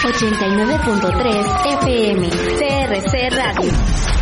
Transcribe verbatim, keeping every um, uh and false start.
ochenta y nueve punto tres F M, C R C Radio.